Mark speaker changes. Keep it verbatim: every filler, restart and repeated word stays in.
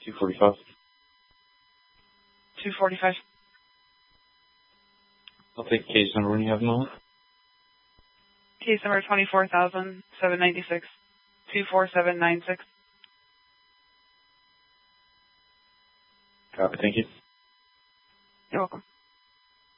Speaker 1: two forty-five.
Speaker 2: two forty-five.
Speaker 1: I'll take case number when you have a moment.
Speaker 2: Case number twenty-four thousand seven hundred ninety-six, two four seven nine six.
Speaker 1: Copy, thank you.
Speaker 2: You're welcome.